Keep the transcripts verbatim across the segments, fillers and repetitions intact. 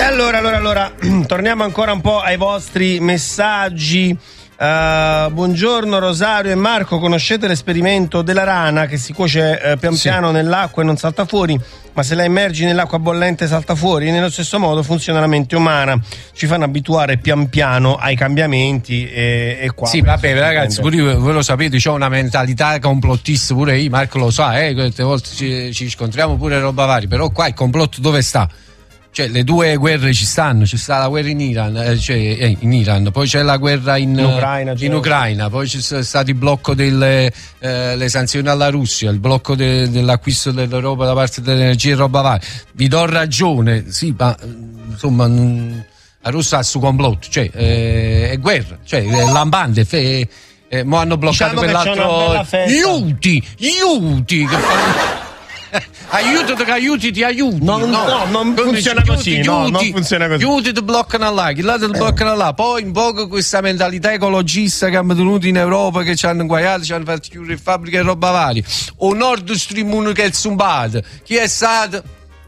allora, allora, allora, torniamo ancora un po' ai vostri messaggi. Uh, buongiorno Rosario e Marco, conoscete l'esperimento della rana che si cuoce uh, pian sì. piano nell'acqua e non salta fuori, ma se la immergi nell'acqua bollente salta fuori? Nello stesso modo funziona la mente umana, ci fanno abituare pian piano ai cambiamenti e, e qua. Sì, vabbè ragazzi, pure io, voi lo sapete, c'ho una mentalità complottista pure io, Marco lo sa, eh, quante volte ci, ci scontriamo pure roba varia, però qua il complotto dove sta? Cioè le due guerre ci stanno, c'è sta la guerra in Iran, eh, cioè eh, in Iran, poi c'è la guerra in, in, Ucraina, in Ucraina, poi c'è stato il blocco delle eh, le sanzioni alla Russia, il blocco de, dell'acquisto dell'Europa da parte dell'energia e roba varia. Vi do ragione, sì, ma insomma non, la Russia ha il suo complotto, cioè eh, è guerra, cioè è lampante, fe, eh, mo hanno bloccato diciamo quell'altro gli Uti, gli Uti che fanno aiuto che aiuti ti aiuti no, no, no non funziona così aiuti, no, aiuti, non funziona così aiuti ti bloccano là chi là ti bloccano là poi in poco questa mentalità ecologista che hanno tenuto in Europa che ci hanno inguaiato ci hanno fatto chiudere fabbriche e roba varia o Nord Stream uno che è zumbato chi è stato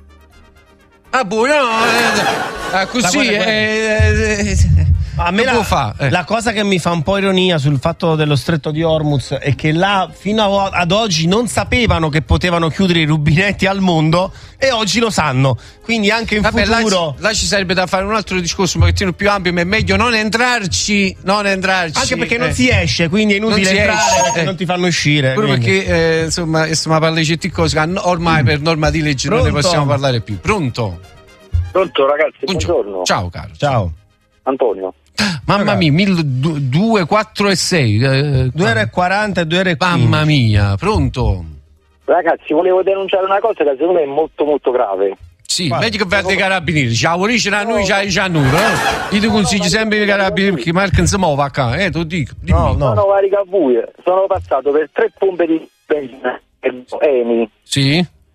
ah buono no, eh, così eh, eh, a me la, fa, eh. la cosa che mi fa un po' ironia sul fatto dello stretto di Hormuz è che là fino ad oggi non sapevano che potevano chiudere i rubinetti al mondo e oggi lo sanno, quindi anche in Vabbè, futuro là, là ci sarebbe da fare un altro discorso un pochettino più ampio, ma è meglio non entrarci non entrarci anche perché eh. non si esce, quindi è inutile entrare esce, perché eh. non ti fanno uscire pure perché eh, insomma stiamo parlando di certe cose che ormai mm. per norma di legge Pronto? non ne possiamo parlare più. Pronto? Pronto ragazzi, buongiorno, buongiorno. Ciao caro. Ciao Antonio. Mamma mia, due, quattro e sei due euro e quaranta e due euro e quindici. Mamma mia, pronto? Ragazzi, volevo denunciare una cosa che secondo me è molto molto grave. Sì, Guarda, meglio che vai dei carabinieri. Ciao, lì c'è noi, c'hai già nulla. Io ti consiglio sempre i carabinieri perché Marco non si muove a casa, eh, te lo dico. No, no. Sono vari cavui, sono passato per tre pompe di benzina Eni. Sì.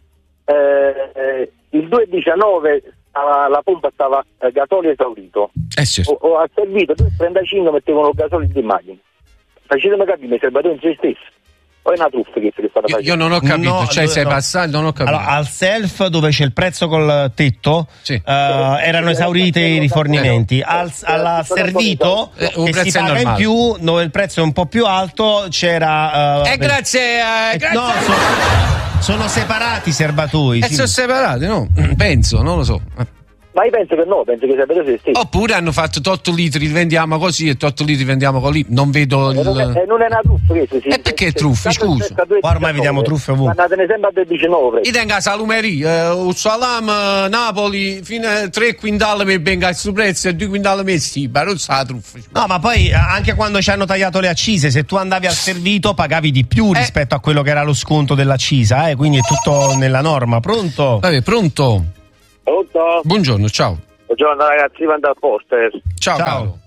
Eh, il due diciannove la pompa stava eh, gasolio esaurito. Eh sì. Ho, ho servito due trentacinque mettevano gasolio di macchina. Facetemi capire, mi serve in se stesso. O è una truffa che è stata io, io non ho capito, no, cioè sei no. passato, non ho capito. Allora, al self dove c'è il prezzo col tetto sì. uh, erano esauriti i rifornimenti. Al alla servito eh, che si paga normale. In più, dove il prezzo è un po' più alto, c'era uh, E eh, grazie, eh, grazie. No, sono, sono separati i serbatoi. E sì. sono separati, no? Penso, non lo so. Ma io penso che no, penso che sia per se stesso. Oppure hanno fatto otto litri, vendiamo così e otto litri vendiamo così. Non vedo il... non, è, non è una truffa questo, sì. E perché truffe, scusa? Qua ormai vediamo truffe ovunque. Andate sempre a diciannove. Io tengo a salumeria, uh, salam, Napoli, fino a tre quintali per benga il suo prezzo e due quintali messi, ma non sa la truffa. No, ma poi anche quando ci hanno tagliato le accise, se tu andavi al servito pagavi di più eh. rispetto a quello che era lo sconto dell'accisa, eh, quindi è tutto nella norma. Pronto? Vabbè, pronto? Pronto? Buongiorno, ciao. Buongiorno ragazzi, Ivan dal Poster. Ciao, ciao. Caro.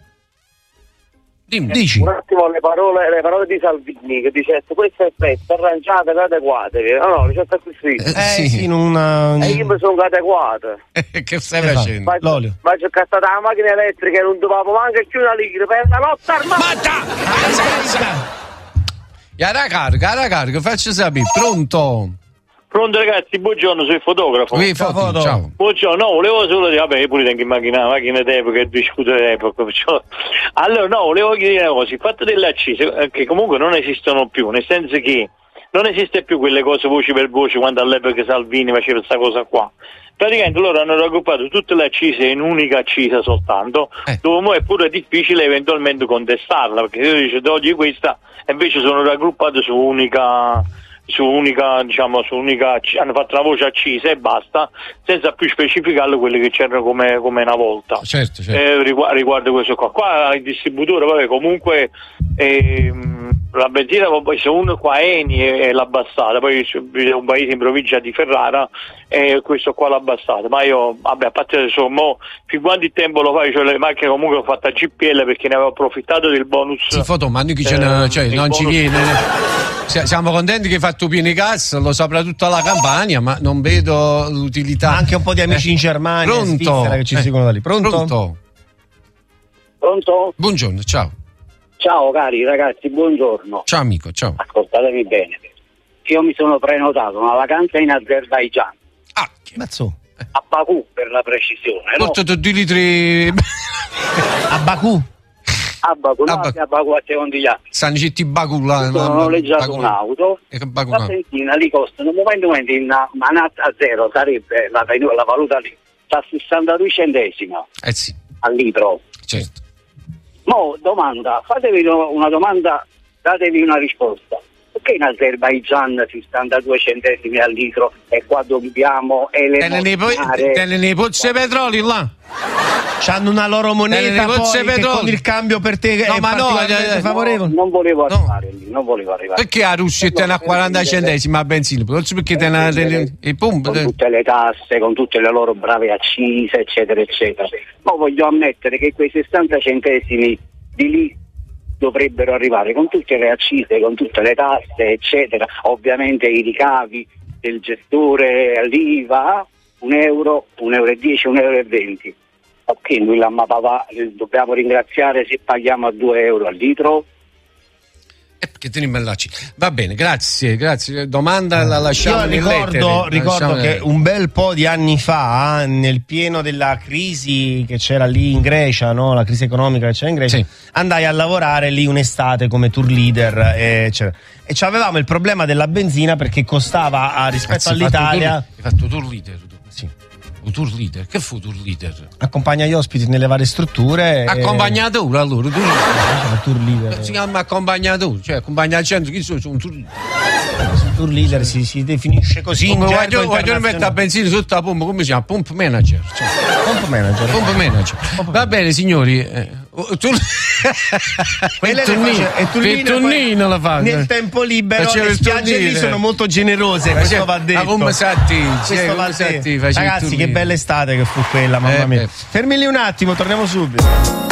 Dimmi. Dici. Un attimo le parole, le parole di Salvini che dice queste feste arrangiate ed adeguate. No, no, c'è stato scritto. Eh, eh sì, sì, in una... E io mi sono adeguate. Che stai eh, facendo? Ma, L'olio. Ma c'è stata la macchina elettrica e non dovevamo manco più una lira per la lotta armata. Ma dai! Cara carica, cara carica, faccio sapere. Pronto? Pronto ragazzi, buongiorno, sono il fotografo. Oui, foto, foto. Ciao. Buongiorno, no, volevo solo dire, vabbè, io pure tengo in macchina, macchina d'epoca e discuto d'epoca, perciò... Allora, no, volevo dire una cosa, il fatto delle accise, che comunque non esistono più, nel senso che non esiste più quelle cose voce per voce quando all'epoca Salvini faceva questa cosa qua. Praticamente loro hanno raggruppato tutte le accise in un'unica accisa soltanto, eh. dove è pure difficile eventualmente contestarla, perché se io dice togli questa, invece sono raggruppate su unica... su unica, diciamo, su unica, hanno fatto una voce accisa e basta, senza più specificare quelle che c'erano come, come una volta. Certo, certo. Eh, riguardo, riguardo questo qua. Qua il distributore, vabbè, comunque eh, la benzina, se uno qua Eni e l'ha abbassata, poi un paese in provincia di Ferrara e questo qua l'ha abbassata, ma io, vabbè, a parte adesso, mo, fin quanto tempo lo fai, cioè le macchine comunque ho fatto a G P L perché ne avevo approfittato del bonus. Sì, foto, ma noi chi ce ne, cioè, non ci viene. Siamo contenti che hai fatto pieni cassa, lo saprà tutta la Campania, ma non vedo l'utilità. Anche un po' di amici eh. in Germania, Pronto? in Svizzera che ci eh. seguono da lì. Pronto? Pronto? Pronto? Buongiorno, ciao. Ciao cari ragazzi, buongiorno. Ciao amico, ciao. Ascoltatemi bene. Io mi sono prenotato una vacanza in Azerbaigian. Ah, che mazzo? a Baku per la precisione, no? Portato due litri A Baku? A Baku, no, A Baku. a Baku a Secondiglia. San Citti Baku là. Ho noleggiato Baku. un'auto, E che Baku la là. benzina lì costa, in un momento in Manat a zero sarebbe la, la valuta lì, sta a sessantadue centesimi Eh sì, al litro. certo. Mo domanda, fatevi una domanda, datevi una risposta. Perché in Azerbaigian sessantadue centesimi al litro e qua dobbiamo elemosinare? Tene nei pozzi di petrolio là. C'hanno una loro moneta Nelle poi pozze che petrolio. con il cambio per te No, è ma no, particolarmente eh, favorevole. No, non volevo No. arrivare lì, non volevo arrivare. Perché la Russia tiene a quaranta centesimi a benzina? Perché tiene le pompe? Con tutte le tasse, con tutte le loro brave accise, eccetera, eccetera. Ma voglio ammettere che quei sessanta centesimi di lì dovrebbero arrivare con tutte le accise, con tutte le tasse, eccetera. Ovviamente i ricavi del gestore, l'I V A, un euro, un euro e dieci, un euro e venti. Ok, noi la mappa dobbiamo ringraziare se paghiamo a due euro al litro. Eh, perché te ne imbellacci. Va bene, grazie, grazie. Domanda la lasciamo Io nelle ricordo, lettere. ricordo Lasciamo che nelle- un bel po' di anni fa, nel pieno della crisi che c'era lì in Grecia, no? La crisi economica che c'era in Grecia, Sì. andai a lavorare lì un'estate come tour leader e, cioè, e avevamo il problema della benzina perché costava a, rispetto Cazzo, hai fatto all'Italia. tour- Hai fatto tour leader tu? Sì. Un tour leader? Che fu tour leader? Accompagna gli ospiti nelle varie strutture. e- Accompagnatore allora, tour Eh, tour leader. si chiama accompagnatore, cioè accompagna al centro, chi sono? Sono un tour leader. Tour leader si, si definisce così in Come gergo voglio, voglio mettere a internazionale. benzina sotto la pompa, come si chiama? Pump manager. Cioè, Pump manager. pump manager. Va bene signori. Eh, oh, tu... Quelle il le turnino, face- e Tullino il poi turnino la fa. nel tempo libero Faceva le il spiagge lì turnino. sono molto generose, questo Faceva- va detto. Ma come satti? Questo Cioè, va come satti? detto. Facevi il Ragazzi, che turnino. bella estate che fu quella, mamma Eh, mia. eh. Fermi lì un attimo, torniamo subito.